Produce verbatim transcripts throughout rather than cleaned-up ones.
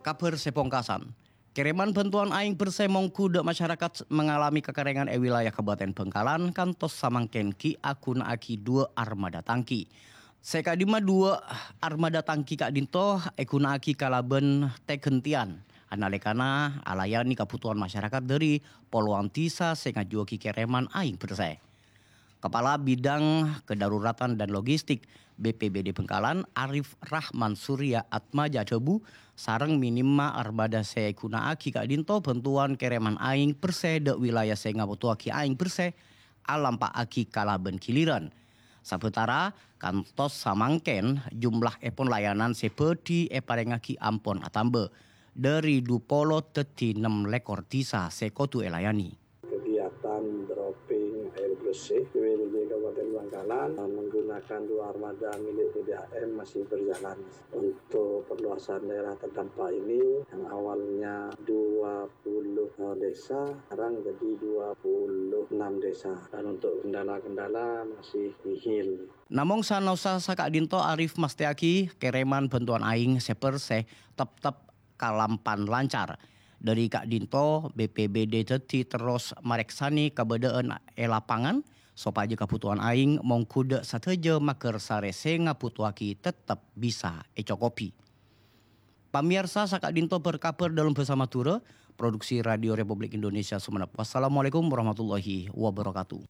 Kabar sepongkasan. Kiriman bantuan aing persemong kuda masyarakat mengalami kekeringan e wilayah Kabupaten Bengkalan kantos samangken ki akun aki dua armada tangki. Sekadima dua armada tangki kak dinto ekuna aki kalaben tekentian. Analekana alayani kebutuhan masyarakat dari poluan tisa sengajua ki kiriman aing perse. Kepala Bidang Kedaruratan dan Logistik B P B D Bengkalan Arif Rahman Surya Atmaja Debu sareng minima armada sekuna aki kak dinto bantuan kereman aing perse de wilayah sengabutu aki aing perse alam pak aki kalaben kiliran. Sabetara kantos samangken jumlah epon layanan seperti eparengaki ampon atambe dari dupolo teti enam lekor tisa sekotu elayani. Kegiatan dropping air bersih di wilayah Kabupaten Bangkalan menggunakan dua armada milik P D A M masih berjalan untuk perluasan daerah terdampak ini yang awalnya dua puluh desa sekarang jadi dua puluh enam desa dan untuk kendala-kendala masih nihil. Namong sanosa sakak dinto Arif Mastiaki kereman bantuan aing seperse tetap kalampan lancar. Dari Kak Dinto, B P B D teti terus mareksani kabadaan e lapangan sopaja kebutuhan aing mong kuda sateja maker sarese ngaputuaki tetap bisa ecokopi. Pamirsa Sakak Dinto berkabar dalam bersama Tura, produksi Radio Republik Indonesia Sumenep. Wassalamualaikum warahmatullahi wabarakatuh.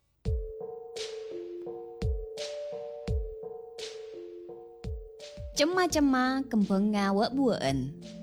Cema-cema kembang ngawak buan.